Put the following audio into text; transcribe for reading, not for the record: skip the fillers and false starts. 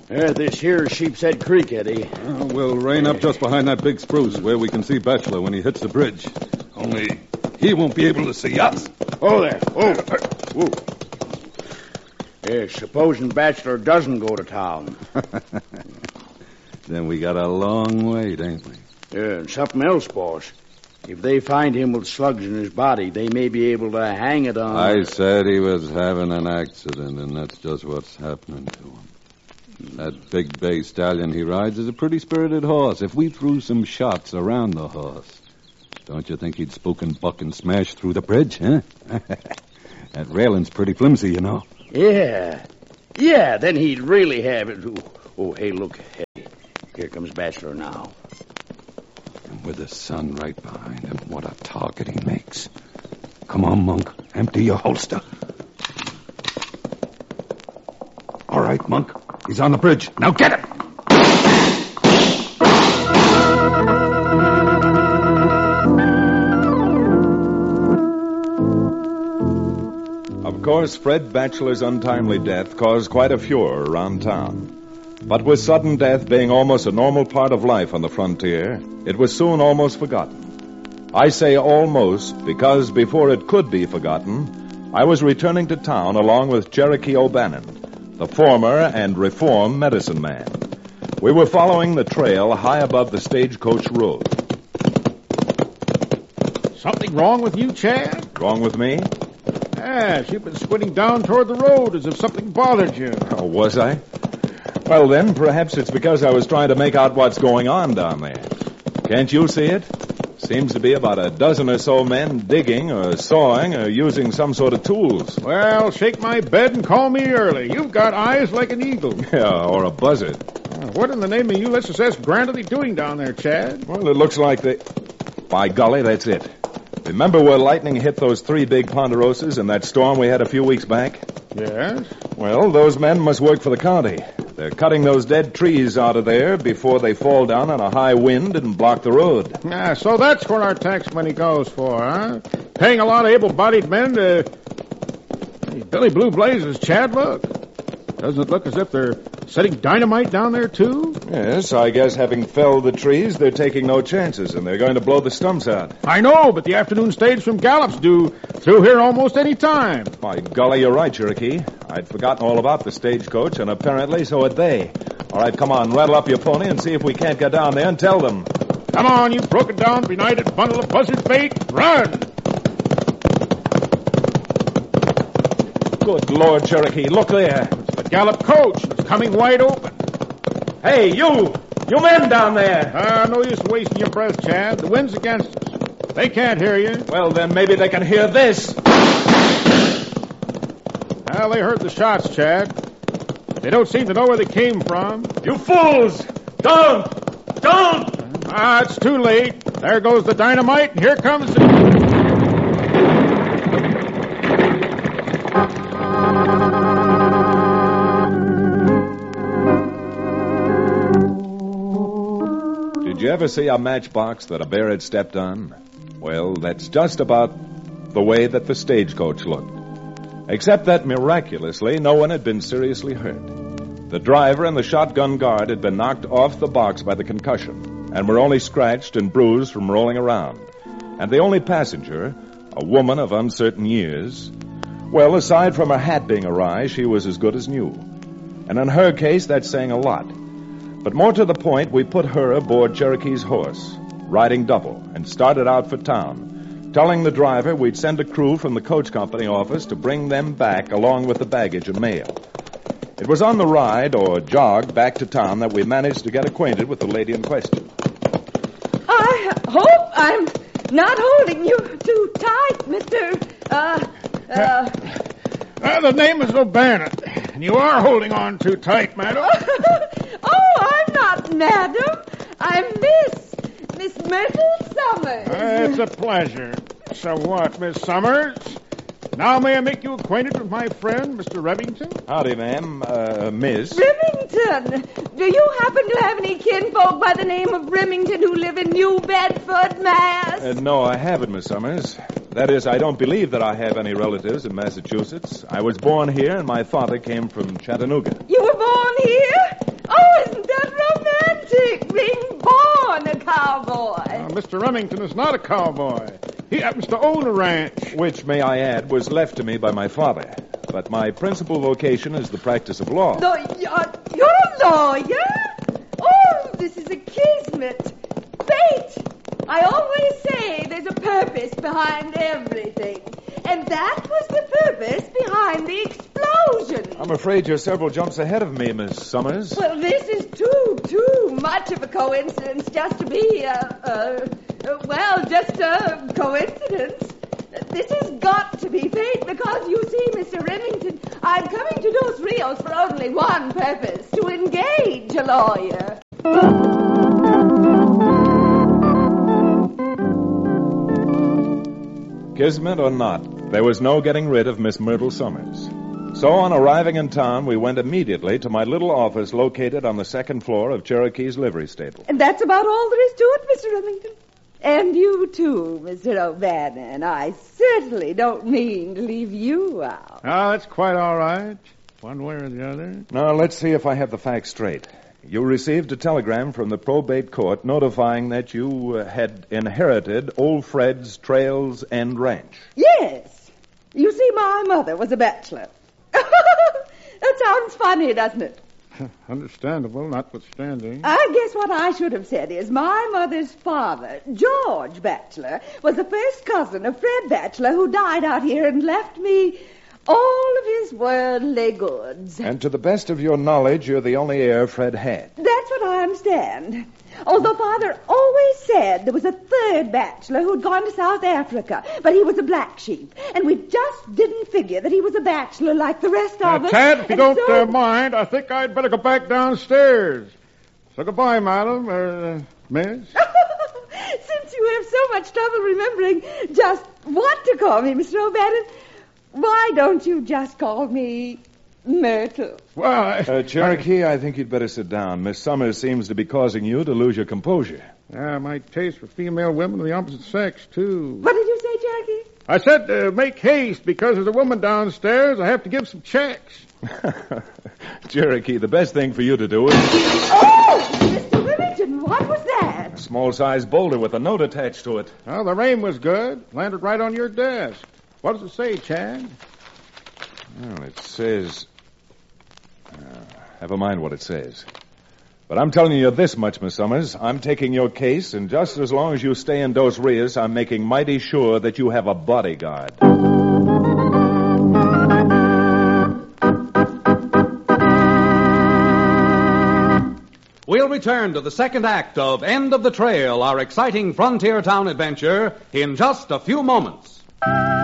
This here's Sheepshead Creek, Eddie. We'll rein up just behind that big spruce where we can see Bachelor when he hits the bridge. Only he won't be able to see us. Oh, there. Oh. Supposing Bachelor doesn't go to town. Then we got a long wait, ain't we? And something else, boss. If they find him with slugs in his body, they may be able to hang it on... I said he was having an accident, and that's just what's happening to him. That big bay stallion he rides is a pretty spirited horse. If we threw some shots around the horse, don't you think he'd spook and buck and smash through the bridge, huh? That railing's pretty flimsy, you know. Yeah, then he'd really have it. Oh, hey, look. Hey, here comes Bachelor now. And with the sun right behind him, what a target he makes. Come on, Monk. Empty your holster. All right, Monk. He's on the bridge. Now get him! Of course, Fred Bachelor's untimely death caused quite a furor around town. But with sudden death being almost a normal part of life on the frontier, it was soon almost forgotten. I say almost because before it could be forgotten, I was returning to town along with Cherokee O'Bannon, the former and reformed medicine man. We were following the trail high above the stagecoach road. Something wrong with you, Chad? Wrong with me? Yes, you've been squinting down toward the road as if something bothered you. Oh, was I? Well, then, perhaps it's because I was trying to make out what's going on down there. Can't you see it? Seems to be about a dozen or so men digging or sawing or using some sort of tools. Well, shake my bed and call me early. You've got eyes like an eagle. Yeah, or a buzzard. What in the name of USS Grant are they doing down there, Chad? Well, it looks like they... By golly, that's it. Remember where lightning hit those 3 big ponderosas in that storm we had a few weeks back? Yes? Well, those men must work for the county. They're cutting those dead trees out of there before they fall down on a high wind and block the road. So that's what our tax money goes for, huh? Paying a lot of able-bodied men to... Hey, Billy Blue Blazes, Chad, look. Doesn't it look as if they're setting dynamite down there, too? Yes, I guess having felled the trees, they're taking no chances, and they're going to blow the stumps out. I know, but the afternoon stage from Gallup's due through here almost any time. By golly, you're right, Cherokee. I'd forgotten all about the stagecoach, and apparently so had they. All right, come on, rattle up your pony and see if we can't get down there and tell them. Come on, you broken-down, benighted bundle of buzzard bait. Run! Good Lord, Cherokee, look there. It's the Gallup coach. It's coming wide open. Hey, you men down there. No use wasting your breath, Chad. The wind's against us. They can't hear you. Well, then maybe they can hear this. Well, they heard the shots, Chad. They don't seem to know where they came from. You fools! Don't! It's too late. There goes the dynamite, and here comes the... Did you ever see a matchbox that a bear had stepped on? Well, that's just about the way that the stagecoach looked. Except that miraculously, no one had been seriously hurt. The driver and the shotgun guard had been knocked off the box by the concussion and were only scratched and bruised from rolling around. And the only passenger, a woman of uncertain years, well, aside from her hat being awry, she was as good as new. And in her case, that's saying a lot. But more to the point, we put her aboard Cherokee's horse, riding double, and started out for town, telling the driver we'd send a crew from the coach company office to bring them back along with the baggage and mail. It was on the ride, or jog, back to town that we managed to get acquainted with the lady in question. I hope I'm not holding you too tight, Mr. The name is O'Bannon, and you are holding on too tight, madam. I'm not madam. I'm Miss Myrtle Summers. It's a pleasure. So what, Miss Summers? Now may I make you acquainted with my friend, Mr. Remington? Howdy, ma'am. Miss. Remington, do you happen to have any kinfolk by the name of Remington who live in New Bedford, Mass? No, I haven't, Miss Summers. That is, I don't believe that I have any relatives in Massachusetts. I was born here, and my father came from Chattanooga. You were born here? being born a cowboy. Mr. Remington is not a cowboy. He happens to own a ranch. Which, may I add, was left to me by my father. But my principal vocation is the practice of law. No, you're a lawyer? Oh, this is a kismet. Fate! I always say there's a purpose behind everything. And that was the purpose behind the explosion. I'm afraid you're several jumps ahead of me, Miss Summers. Well, this is too much of a coincidence just to be, just a coincidence. This has got to be fate because, you see, Mr. Remington, I'm coming to Dos Rios for only one purpose, to engage a lawyer. Kismet or not, there was no getting rid of Miss Myrtle Summers. So on arriving in town, we went immediately to my little office located on the second floor of Cherokee's livery stable. And that's about all there is to it, Mr. Remington. And you, too, Mr. O'Bannon. I certainly don't mean to leave you out. Oh, that's quite all right. One way or the other. Now, let's see if I have the facts straight. You received a telegram from the probate court notifying that you had inherited Old Fred's Trails End Ranch. Yes. You see, my mother was a bachelor. That sounds funny, doesn't it? Understandable, notwithstanding. I guess what I should have said is my mother's father, George Batchelor, was the first cousin of Fred Batchelor, who died out here and left me all of his worldly goods. And to the best of your knowledge, you're the only heir Fred had. That's what I understand. Although Father always said there was a third bachelor who'd gone to South Africa, but he was a black sheep, and we just didn't figure that he was a bachelor like the rest of us. Tad, if you And don't mind, I think I'd better go back downstairs. So goodbye, madam, miss. Since you have so much trouble remembering just what to call me, Mr. O'Bannon, why don't you just call me Myrtle? Well, Cherokee, I think you'd better sit down. Miss Summers seems to be causing you to lose your composure. my taste for female women of the opposite sex, too. What did you say, Cherokee? I said make haste because there's a woman downstairs. I have to give some checks. Cherokee, the best thing for you to do is... Oh, Mr. Remington, what was that? A small-sized boulder with a note attached to it. Well, the rain was good. Landed right on your desk. What does it say, Chad? Well, it says... never mind what it says. But I'm telling you this much, Miss Summers. I'm taking your case, and just as long as you stay in Dos Rios, I'm making mighty sure that you have a bodyguard. We'll return to the second act of End of the Trail, our exciting frontier town adventure, in just a few moments.